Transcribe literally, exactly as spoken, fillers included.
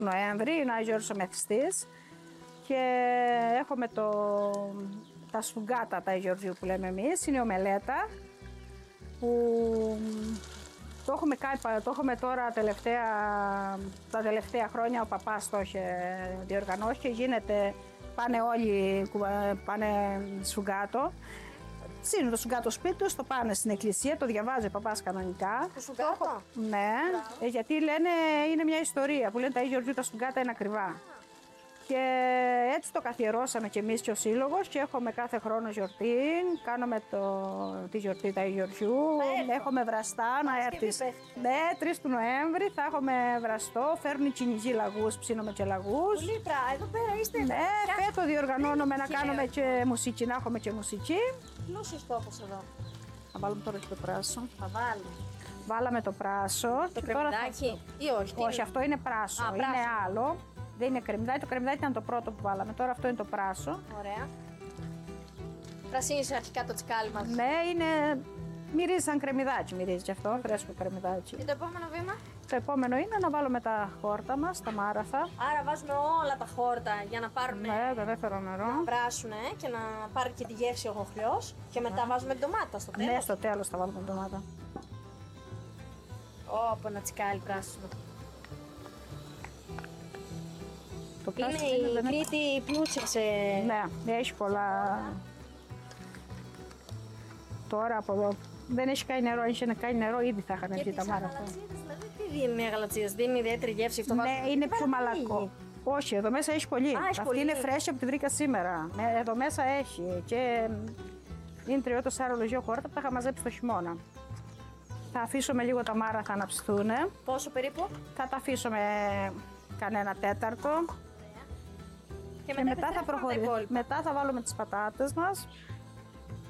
Νοέμβρη, είναι ο Άγιος Γιώργος ο Μεθυστής και έχουμε το, τα σφουγγάτα τα Γεωργίου που λέμε εμείς, είναι η ομελέτα που το έχουμε, κάνει, το έχουμε τώρα τελευταία, τα τελευταία χρόνια ο παπάς το είχε διοργανώσει και γίνεται, πάνε όλοι, πάνε σφουγγάτο. Ψήνουν το σουγκάτο σπίτι τους, το πάνε στην εκκλησία, το διαβάζει ο παπάς κανονικά. Το σουγκάτο? Ναι, ε, γιατί λένε είναι μια ιστορία που λένε τα Αγίου Γεωργίου τα σουγκάτα είναι ακριβά. Και έτσι το καθιερώσαμε κι εμείς και ο Σύλλογος και έχουμε κάθε χρόνο γιορτή. Κάνουμε το, τη γιορτή του Αγίου Γεωργιού. Έχουμε βραστά να έρθεις. Ναι, τρεις του Νοέμβρη θα έχουμε βραστό. Φέρνουν οι κυνηγοί λαγούς, ψήνουμε και λαγούς. Πολύ πρα, εδώ πέρα είστε. Ναι, φέτο διοργανώνουμε να κάνουμε και μουσική, να έχουμε και μουσική. Πλούσιος τόπος εδώ. Θα βάλουμε τώρα και το πράσο. Θα βάλουμε. Βάλαμε το πράσο. Το και τώρα θα... κρεμμυδάκι ή όχι? Όχι, είναι? αυτό είναι πράσο. Α, είναι πράσο. άλλο. Δεν είναι κρεμμυδάκι. Το κρεμμυδάκι ήταν το πρώτο που βάλαμε. Τώρα αυτό είναι το πράσο. Ωραία. Πρασίνησε αρχικά το τσικάλι μας. Ναι, είναι. Μυρίζει σαν κρεμμυδάκι. Μυρίζει και αυτό. Φρέσκο κρεμμυδάκι. Και το επόμενο βήμα? Το επόμενο είναι να βάλουμε τα χόρτα μας, τα μάραθα. Άρα βάζουμε όλα τα χόρτα για να πάρουν. Ναι, το δεύτερο νερό. Να βράσουν και να πάρει και τη γεύση ο γοχλιός. Και μετά βάζουμε ντομάτα στο τέλος. Ναι, στο τέλος θα βάλουμε ντομάτα. Ωπ, ένα τσικάλι πράσινο. Το Είναι πράσινο η δεν Κρήτη πλούσια σε... Ναι, έχει πολλά. Τώρα από εδώ δεν έχει κάνει νερό. Αν είχε κάνει νερό, ήδη θα είχαν βγει τα μάραθα. αγαλατσίδες, δηλαδή τι δίνει η αγαλατσίδες, δίνει ιδιαίτερη γεύση αυτό? Ναι, είναι πιο μαλακό. Όχι, εδώ μέσα έχει πολύ. Α, έχει Αυτή πολύ. είναι φρέσκια που τη βρήκα σήμερα. Ναι, εδώ μέσα έχει και είναι τριώτα-σαρολογείο χόρτα που τα είχα μαζέψει το χειμώνα. Θα αφήσουμε λίγο τα μάραθα να ψηθούν. Πόσο περίπου? Θα τα αφήσουμε κανένα τέταρτο. Και, Και μετά θα επιστρέφουμε τα προχωρήσουμε. υπόλοιπα. Μετά θα βάλουμε τις πατάτες μας